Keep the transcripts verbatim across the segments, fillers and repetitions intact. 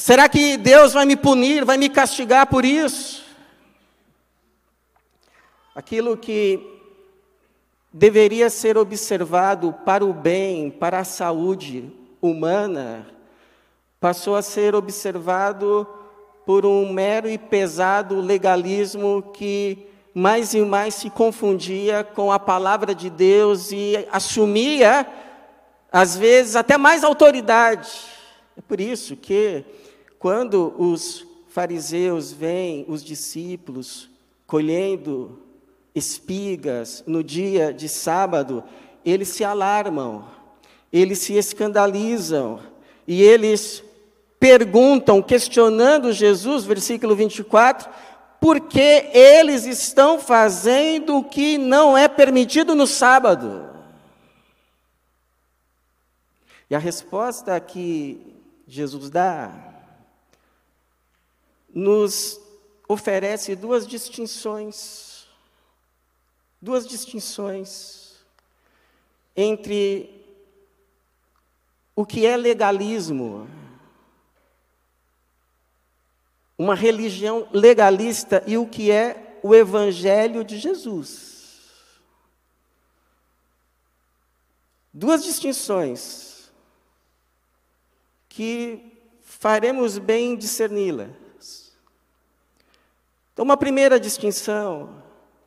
Será que Deus vai me punir, vai me castigar por isso? Aquilo que deveria ser observado para o bem, para a saúde humana, passou a ser observado por um mero e pesado legalismo que mais e mais se confundia com a palavra de Deus e assumia, às vezes, até mais autoridade. É por isso que, quando os fariseus veem os discípulos colhendo espigas no dia de sábado, eles se alarmam, eles se escandalizam, e eles perguntam, questionando Jesus, versículo vinte e quatro, por que eles estão fazendo o que não é permitido no sábado? E a resposta que Jesus dá nos oferece duas distinções, duas distinções entre o que é legalismo, uma religião legalista, e o que é o Evangelho de Jesus. Duas distinções que faremos bem em discerni-las. Então, uma primeira distinção: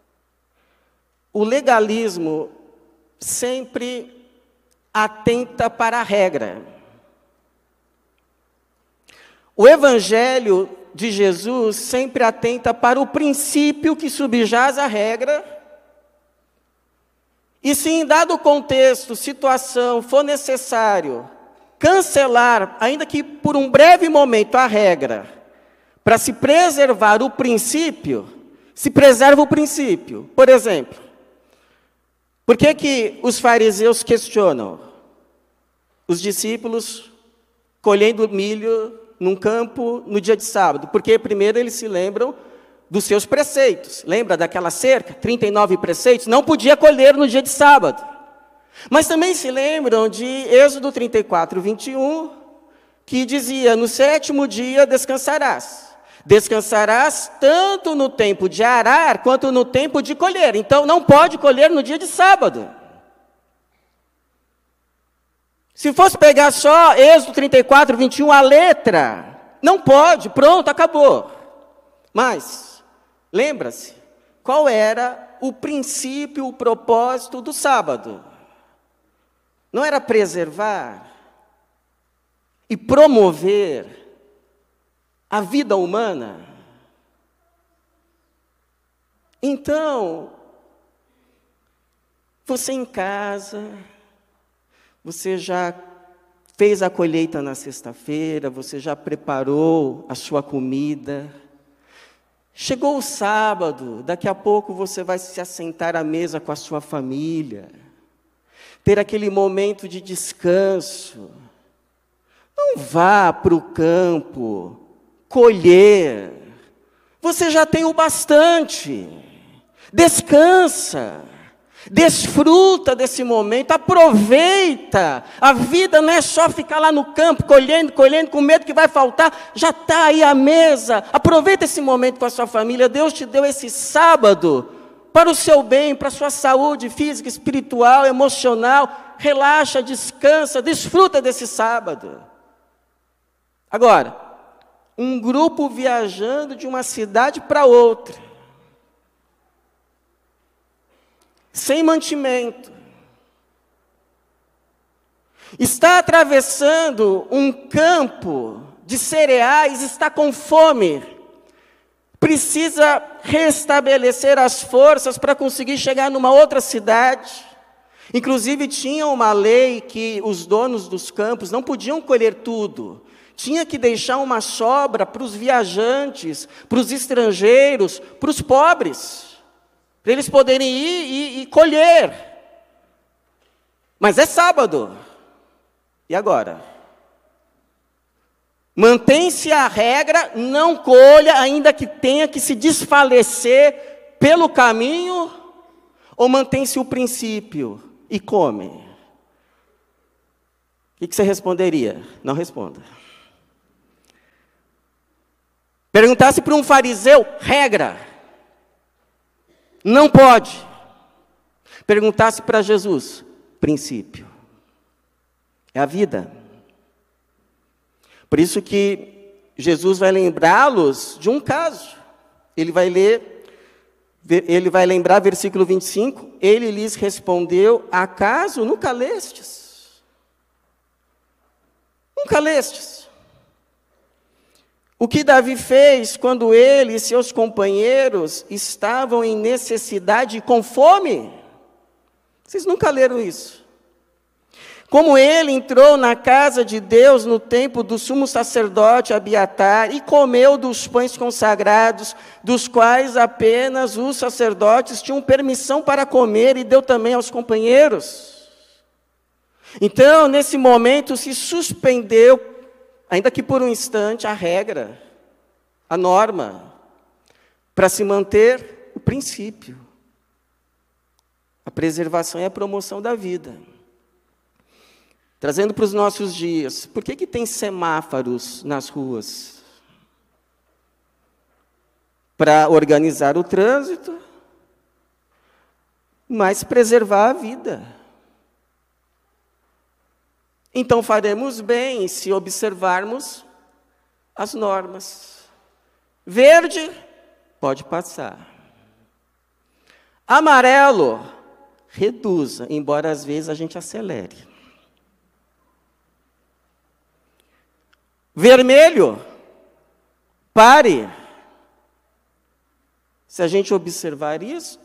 o legalismo sempre atenta para a regra. O Evangelho de Jesus sempre atenta para o princípio que subjaz a regra, e se em dado contexto, situação, for necessário cancelar, ainda que por um breve momento, a regra, para se preservar o princípio, se preserva o princípio. Por exemplo, por que que os fariseus questionam os discípulos colhendo milho num campo no dia de sábado? Porque primeiro eles se lembram dos seus preceitos. Lembra daquela cerca? trinta e nove preceitos. Não podia colher no dia de sábado. Mas também se lembram de Êxodo trinta e quatro, vinte e um, que dizia: no sétimo dia descansarás. Descansarás tanto no tempo de arar, quanto no tempo de colher. Então não pode colher no dia de sábado. Se fosse pegar só Êxodo trinta e quatro, vinte e um, a letra, não pode, pronto, acabou. Mas, lembra-se, qual era o princípio, o propósito do sábado? Não era preservar e promover a vida humana? Então, você em casa, você já fez a colheita na sexta-feira, você já preparou a sua comida. Chegou o sábado, daqui a pouco você vai se assentar à mesa com a sua família, ter aquele momento de descanso. Não vá para o campo colher, você já tem o bastante. Descansa. Desfruta desse momento, aproveita. A vida não é só ficar lá no campo, colhendo, colhendo, com medo que vai faltar. Já está aí a mesa. Aproveita esse momento com a sua família. Deus te deu esse sábado para o seu bem, para a sua saúde física, espiritual, emocional. Relaxa, descansa, desfruta desse sábado. Agora, um grupo viajando de uma cidade para outra, sem mantimento, está atravessando um campo de cereais, está com fome, precisa restabelecer as forças para conseguir chegar numa outra cidade. Inclusive tinha uma lei que os donos dos campos não podiam colher tudo, tinha que deixar uma sobra para os viajantes, para os estrangeiros, para os pobres, para eles poderem ir e, e colher. Mas é sábado. E agora? Mantém-se a regra, não colha, ainda que tenha que se desfalecer pelo caminho, ou mantém-se o princípio e come? O que você responderia? Não responda. Perguntasse para um fariseu, regra. Não pode. Perguntasse para Jesus, princípio. É a vida. Por isso que Jesus vai lembrá-los de um caso. Ele vai ler, ele vai lembrar, versículo vinte e cinco, ele lhes respondeu, acaso nunca lestes? Nunca lestes? O que Davi fez quando ele e seus companheiros estavam em necessidade e com fome? Vocês nunca leram isso? Como ele entrou na casa de Deus no tempo do sumo sacerdote Abiatar e comeu dos pães consagrados, dos quais apenas os sacerdotes tinham permissão para comer e deu também aos companheiros. Então, nesse momento, se suspendeu, ainda que por um instante, a regra, a norma, para se manter o princípio, a preservação e a promoção da vida. Trazendo para os nossos dias, por que que tem semáforos nas ruas? Para organizar o trânsito, mas preservar a vida. Então faremos bem se observarmos as normas. Verde, pode passar. Amarelo, reduza, embora às vezes a gente acelere. Vermelho, pare. Se a gente observar isto,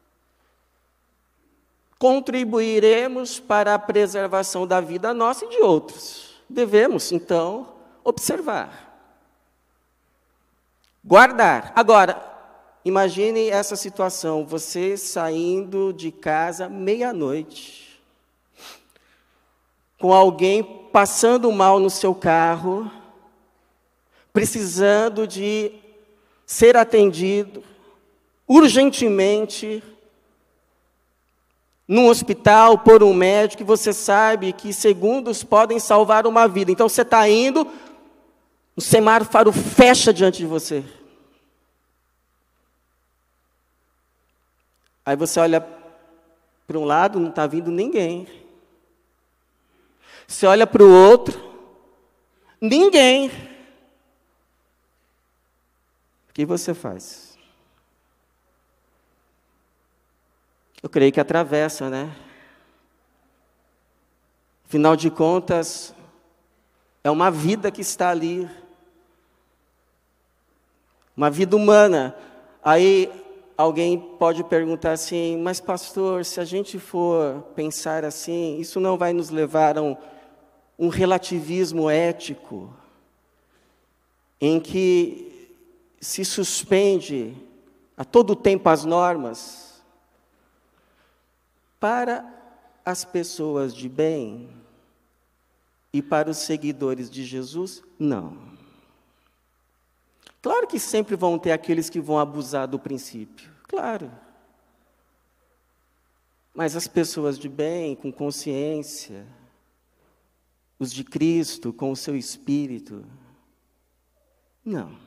contribuiremos para a preservação da vida nossa e de outros. Devemos, então, observar. Guardar. Agora, imagine essa situação, você saindo de casa meia-noite, com alguém passando mal no seu carro, precisando de ser atendido urgentemente num hospital por um médico, que você sabe que segundos podem salvar uma vida. Então você está indo, o semáforo fecha diante de você. Aí você olha para um lado, não está vindo ninguém. Você olha para o outro, ninguém. O que você faz? Eu creio que atravessa, né? Afinal de contas, é uma vida que está ali. Uma vida humana. Aí alguém pode perguntar assim, mas pastor, se a gente for pensar assim, isso não vai nos levar a um, um relativismo ético, em que se suspende a todo tempo as normas? Para as pessoas de bem e para os seguidores de Jesus, não. Claro que sempre vão ter aqueles que vão abusar do princípio, claro. Mas as pessoas de bem, com consciência, os de Cristo, com o seu espírito, não.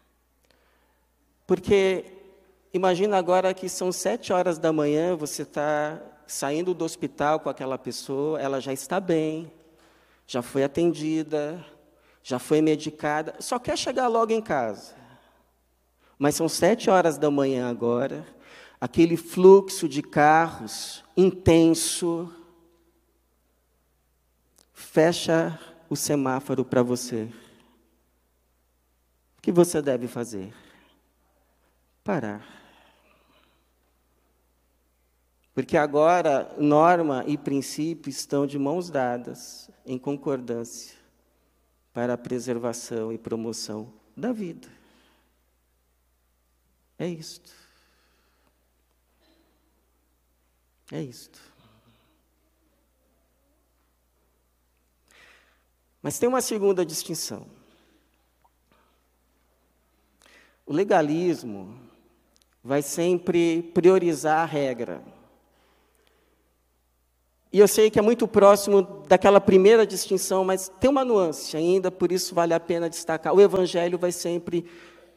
Porque imagina agora que são sete horas da manhã, você está saindo do hospital com aquela pessoa, ela já está bem, já foi atendida, já foi medicada, só quer chegar logo em casa. Mas são sete horas da manhã agora, aquele fluxo de carros intenso, fecha o semáforo para você. O que você deve fazer? Parar. Porque agora norma e princípio estão de mãos dadas, em concordância, para a preservação e promoção da vida. É isto. É isto. Mas tem uma segunda distinção. O legalismo vai sempre priorizar a regra. E eu sei que é muito próximo daquela primeira distinção, mas tem uma nuance ainda, por isso vale a pena destacar. O Evangelho vai sempre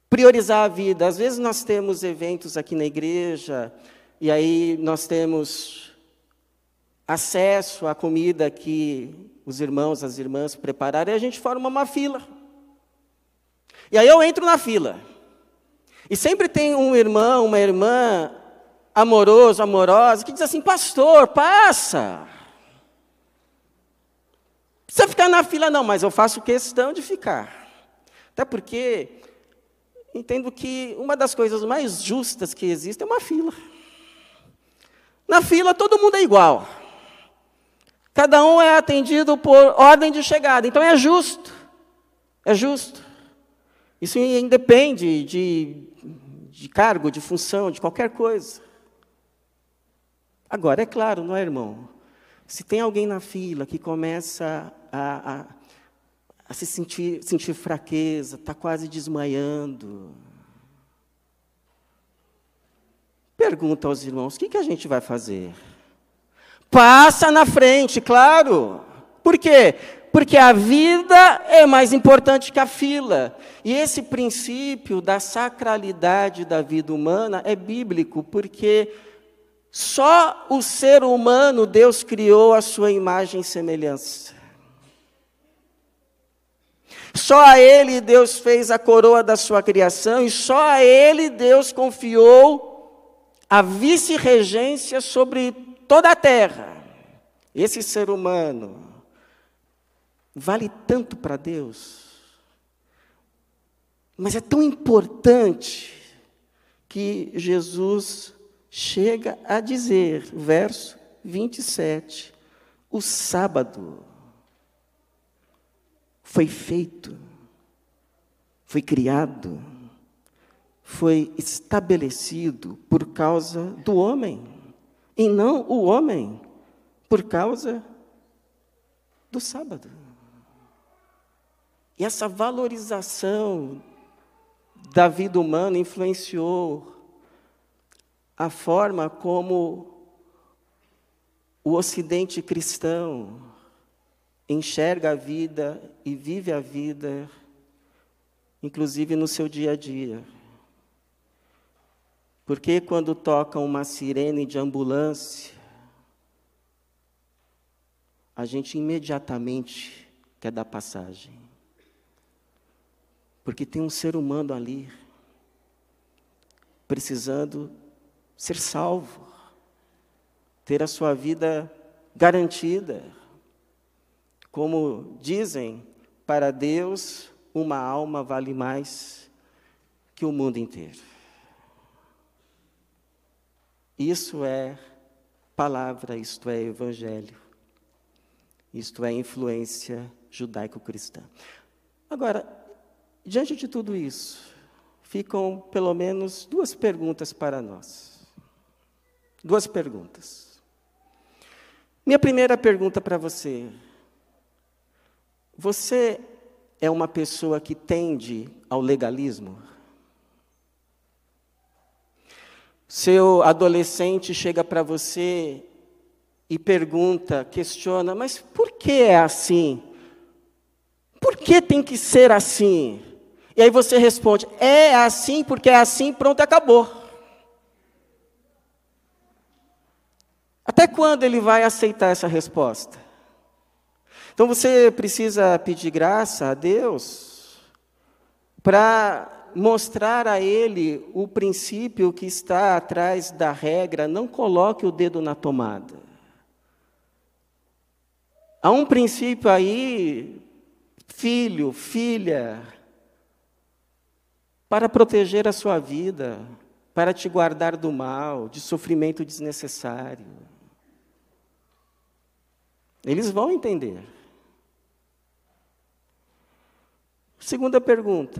priorizar a vida. Às vezes nós temos eventos aqui na igreja, e aí nós temos acesso à comida que os irmãos, as irmãs prepararam, e a gente forma uma fila. E aí eu entro na fila. E sempre tem um irmão, uma irmã, amoroso, amorosa, que diz assim, pastor, passa. Não precisa ficar na fila não, mas eu faço questão de ficar. Até porque entendo que uma das coisas mais justas que existe é uma fila. Na fila todo mundo é igual. Cada um é atendido por ordem de chegada. Então é justo. É justo. Isso independe de, de cargo, de função, de qualquer coisa. Agora, é claro, não é, irmão? Se tem alguém na fila que começa a, a, a se sentir, sentir fraqueza, está quase desmaiando, pergunta aos irmãos, o que, que a gente vai fazer? Passa na frente, claro. Por quê? Porque a vida é mais importante que a fila. E esse princípio da sacralidade da vida humana é bíblico, porque só o ser humano Deus criou a sua imagem e semelhança. Só a Ele Deus fez a coroa da sua criação, e só a Ele Deus confiou a vice-regência sobre toda a terra. Esse ser humano vale tanto para Deus, mas é tão importante que Jesus chega a dizer, verso vinte e sete, o sábado foi feito, foi criado, foi estabelecido por causa do homem, e não o homem por causa do sábado. E essa valorização da vida humana influenciou a forma como o Ocidente cristão enxerga a vida e vive a vida, inclusive no seu dia a dia. Porque quando toca uma sirene de ambulância, a gente imediatamente quer dar passagem. Porque tem um ser humano ali, precisando ser salvo, ter a sua vida garantida. Como dizem, para Deus, uma alma vale mais que o mundo inteiro. Isso é palavra, isto é evangelho, isto é influência judaico-cristã. Agora, diante de tudo isso, ficam pelo menos duas perguntas para nós. Duas perguntas. Minha primeira pergunta para você: você é uma pessoa que tende ao legalismo? Seu adolescente chega para você e pergunta, questiona, mas por que é assim? Por que tem que ser assim? E aí você responde, é assim porque é assim, pronto, acabou. Até quando ele vai aceitar essa resposta? Então você precisa pedir graça a Deus para mostrar a ele o princípio que está atrás da regra, não coloque o dedo na tomada. Há um princípio aí, filho, filha, para proteger a sua vida, para te guardar do mal, de sofrimento desnecessário. Eles vão entender. Segunda pergunta.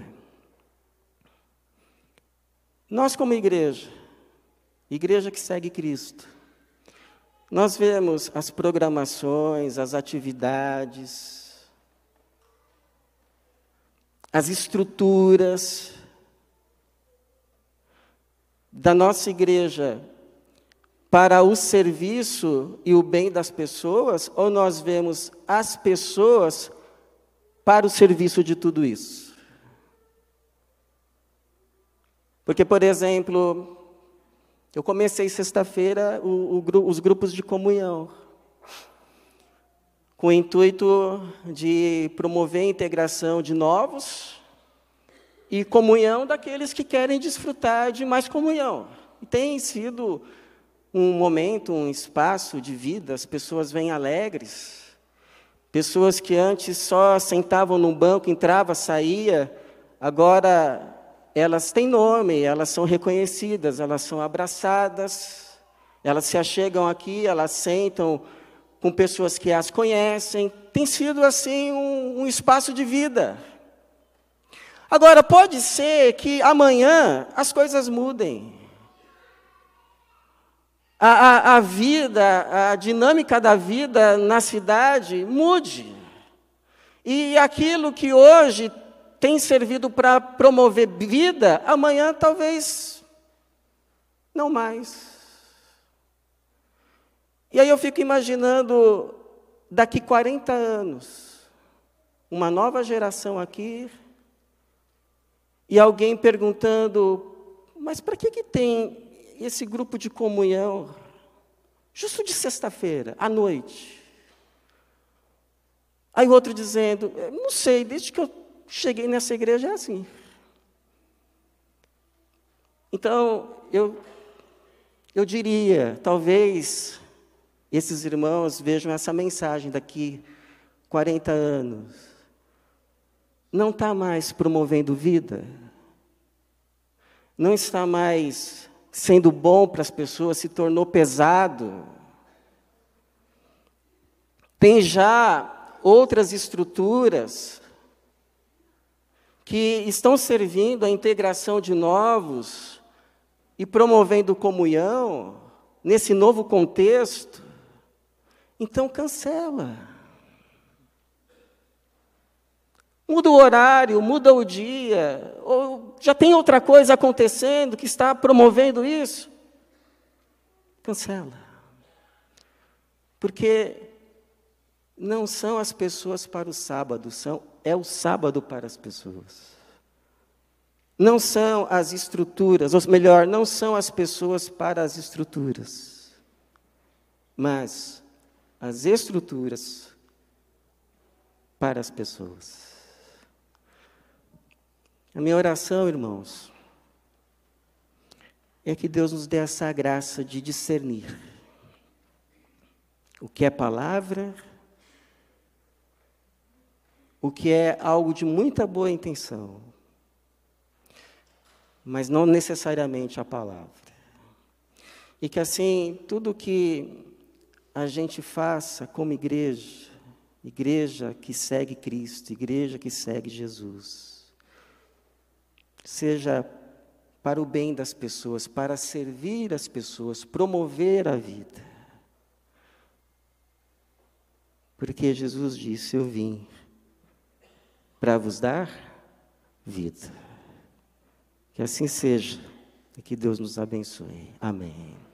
Nós, como igreja, igreja que segue Cristo, nós vemos as programações, as atividades, as estruturas da nossa igreja para o serviço e o bem das pessoas, ou nós vemos as pessoas para o serviço de tudo isso? Porque, por exemplo, eu comecei sexta-feira o, o, os grupos de comunhão, com o intuito de promover a integração de novos e comunhão daqueles que querem desfrutar de mais comunhão. E tem sido um momento, um espaço de vida, as pessoas vêm alegres, pessoas que antes só sentavam num banco, entrava, saía, agora elas têm nome, elas são reconhecidas, elas são abraçadas, elas se achegam aqui, elas sentam com pessoas que as conhecem. Tem sido, assim, um, um espaço de vida. Agora, pode ser que amanhã as coisas mudem. A, a, a vida, a dinâmica da vida na cidade mude. E aquilo que hoje tem servido para promover vida, amanhã talvez não mais. E aí eu fico imaginando, daqui quarenta anos, uma nova geração aqui, e alguém perguntando, mas para que, que tem esse grupo de comunhão, justo de sexta-feira, à noite? Aí o outro dizendo, não sei, desde que eu cheguei nessa igreja é assim. Então, eu, eu diria, talvez esses irmãos vejam essa mensagem daqui quarenta anos. Não está mais promovendo vida? Não está mais sendo bom para as pessoas, se tornou pesado? Tem já outras estruturas que estão servindo à integração de novos e promovendo comunhão nesse novo contexto? Então, cancela. Muda o horário, muda o dia, ou já tem outra coisa acontecendo que está promovendo isso? Cancela. Porque não são as pessoas para o sábado, são, é o sábado para as pessoas. Não são as estruturas, ou melhor, não são as pessoas para as estruturas, mas as estruturas para as pessoas. A minha oração, irmãos, é que Deus nos dê essa graça de discernir o que é palavra, o que é algo de muita boa intenção, mas não necessariamente a palavra. E que assim, tudo que a gente faça como igreja, igreja que segue Cristo, igreja que segue Jesus, seja para o bem das pessoas, para servir as pessoas, promover a vida. Porque Jesus disse, eu vim para vos dar vida. Que assim seja, e que Deus nos abençoe. Amém.